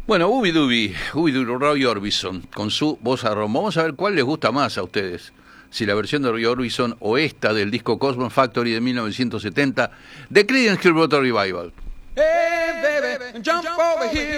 Bueno, Ubi Roy Orbison, con su voz a Ron. Vamos a ver cuál les gusta más a ustedes. Si la versión de Roy Orbison o esta del disco Cosmo Factory de 1970, The Creedence Clearwater Revival. Hey, baby, jump over here.